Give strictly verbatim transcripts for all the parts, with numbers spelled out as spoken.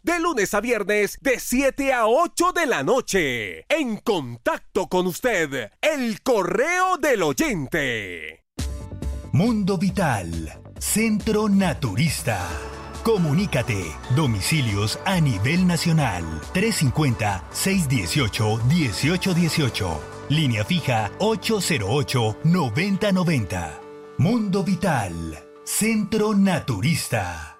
de lunes a viernes de siete a ocho de la noche. En contacto con usted, el correo del oyente. Mundo Vital, Centro Naturista. Comunícate. Domicilios a nivel nacional. trescientos cincuenta, seiscientos dieciocho, dieciocho dieciocho. Línea fija ocho cero ocho, noventa noventa. Mundo Vital, Centro Naturista.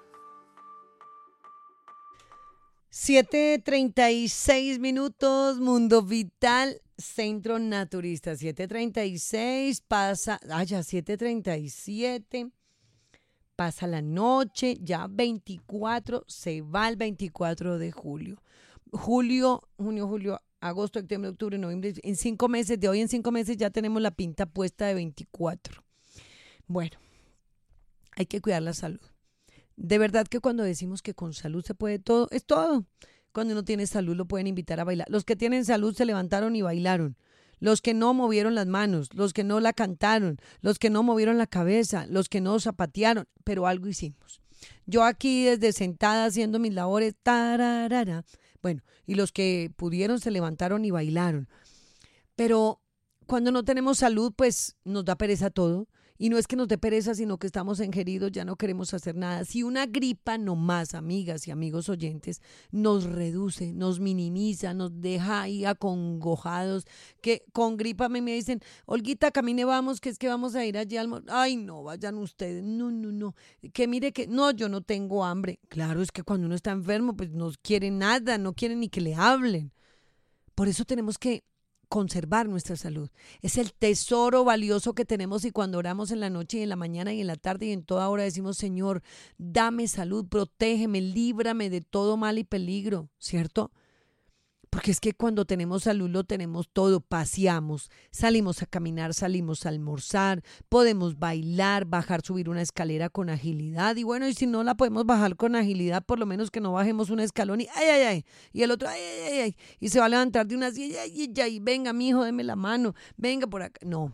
siete treinta y seis minutos, Mundo Vital, Centro Naturista. siete treinta y seis, pasa, ah, ya siete treinta y siete. Pasa la noche, ya veinticuatro, se va el veinticuatro de julio. Julio, junio, julio, agosto, septiembre, octubre, noviembre, en cinco meses, de hoy en cinco meses ya tenemos la pinta puesta de veinticuatro. Bueno, hay que cuidar la salud. De verdad que cuando decimos que con salud se puede todo, es todo. Cuando uno tiene salud lo pueden invitar a bailar. Los que tienen salud se levantaron y bailaron. Los que no movieron las manos, los que no la cantaron, los que no movieron la cabeza, los que no zapatearon, pero algo hicimos. Yo aquí desde sentada haciendo mis labores, tararara, bueno, y los que pudieron se levantaron y bailaron. Pero cuando no tenemos salud, pues nos da pereza todo. Y no es que nos dé pereza, sino que estamos engeridos, ya no queremos hacer nada. Si una gripa nomás, amigas y amigos oyentes, nos reduce, nos minimiza, nos deja ahí acongojados, que con gripa me, me dicen, Olguita, camine, vamos, que es que vamos a ir allá al... Ay, no, vayan ustedes, no, no, no, que mire que, no, yo no tengo hambre. Claro, es que cuando uno está enfermo, pues no quiere nada, no quiere ni que le hablen. Por eso tenemos que conservar nuestra salud. Es el tesoro valioso que tenemos, y cuando oramos en la noche y en la mañana y en la tarde y en toda hora decimos, Señor, dame salud, protégeme, líbrame de todo mal y peligro, ¿cierto? Porque es que cuando tenemos salud lo tenemos todo, paseamos, salimos a caminar, salimos a almorzar, podemos bailar, bajar, subir una escalera con agilidad, y bueno, y si no la podemos bajar con agilidad, por lo menos que no bajemos un escalón y ay, ay, ay, y el otro, ay, ay, ay, ay, y se va a levantar de una silla, ay, ay, ay, venga, mijo, deme la mano, venga por acá, no.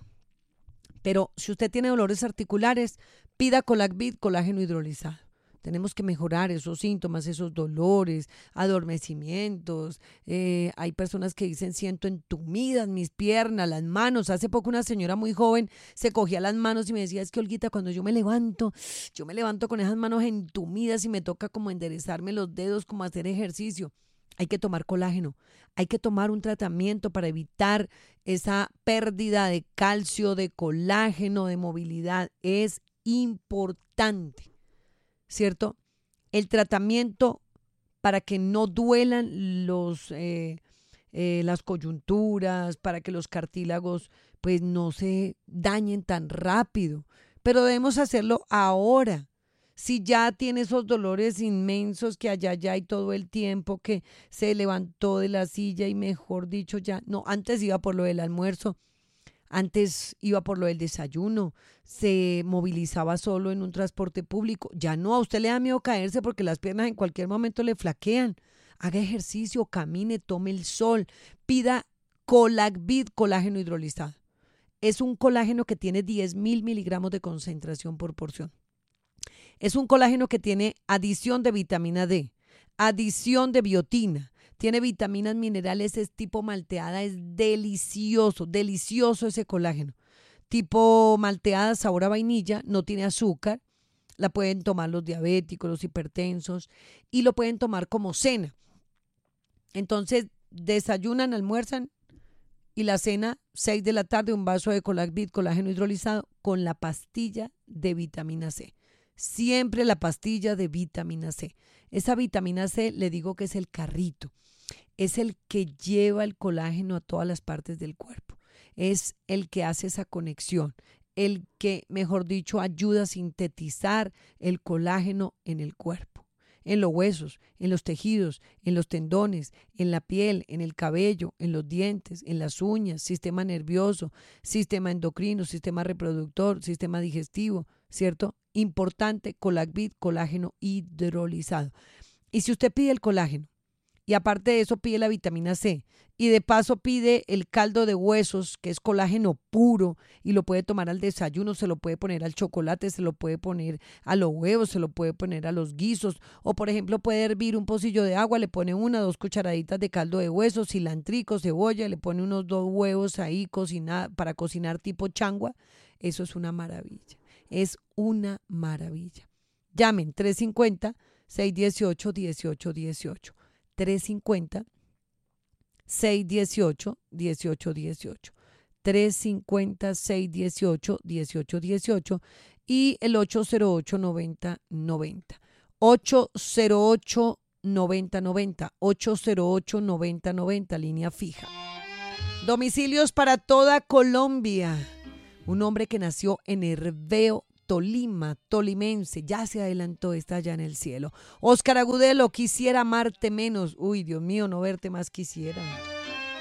Pero si usted tiene dolores articulares, pida Colacvit, colágeno hidrolizado. Tenemos que mejorar esos síntomas, esos dolores, adormecimientos. Eh, hay personas que dicen, siento entumidas mis piernas, las manos. Hace poco una señora muy joven se cogía las manos y me decía, es que Olguita, cuando yo me levanto, yo me levanto con esas manos entumidas y me toca como enderezarme los dedos, como hacer ejercicio. Hay que tomar colágeno, hay que tomar un tratamiento para evitar esa pérdida de calcio, de colágeno, de movilidad. Es importante, ¿cierto? El tratamiento para que no duelan los, eh, eh, las coyunturas, para que los cartílagos pues no se dañen tan rápido. Pero debemos hacerlo ahora. Si ya tiene esos dolores inmensos que allá ya hay todo el tiempo, que se levantó de la silla y mejor dicho ya, no, antes iba por lo del almuerzo, antes iba por lo del desayuno, se movilizaba solo en un transporte público. Ya no, a usted le da miedo caerse porque las piernas en cualquier momento le flaquean. Haga ejercicio, camine, tome el sol, pida Colacvit, colágeno hidrolizado. Es un colágeno que tiene diez mil miligramos de concentración por porción. Es un colágeno que tiene adición de vitamina D, adición de biotina. Tiene vitaminas, minerales, es tipo malteada, es delicioso, delicioso ese colágeno. Tipo malteada, sabor a vainilla, no tiene azúcar, la pueden tomar los diabéticos, los hipertensos, y lo pueden tomar como cena. Entonces, desayunan, almuerzan, y la cena, seis de la tarde, un vaso de Colacvit, colágeno hidrolizado, con la pastilla de vitamina C. Siempre la pastilla de vitamina C. Esa vitamina C, le digo que es el carrito. Es el que lleva el colágeno a todas las partes del cuerpo. Es el que hace esa conexión, el que, mejor dicho, ayuda a sintetizar el colágeno en el cuerpo, en los huesos, en los tejidos, en los tendones, en la piel, en el cabello, en los dientes, en las uñas, sistema nervioso, sistema endocrino, sistema reproductor, sistema digestivo, ¿cierto? Importante, Colacvit, colágeno hidrolizado. Y si usted pide el colágeno Y aparte de eso pide la vitamina C. Y de paso pide el caldo de huesos, que es colágeno puro, y lo puede tomar al desayuno, se lo puede poner al chocolate, se lo puede poner a los huevos, se lo puede poner a los guisos. O por ejemplo puede hervir un pocillo de agua, le pone una, dos cucharaditas de caldo de huesos, cilantrico, cebolla, le pone unos dos huevos ahí cocina, para cocinar tipo changua. Eso es una maravilla. Es una maravilla. Llamen tres cinco cero, seis uno ocho, uno ocho uno ocho. tres cinco cero, seis uno ocho, uno ocho uno ocho. tres cinco cero, seis uno ocho, uno ocho uno ocho y el ocho cero ocho, noventa noventa. ocho cero ocho, noventa noventa. ocho cero ocho, noventa noventa, línea fija. Domicilios para toda Colombia. Un hombre que nació en Herveo, Tolima, tolimense, ya se adelantó, está allá en el cielo. Óscar Agudelo, quisiera amarte menos. Uy, Dios mío, no verte más quisiera.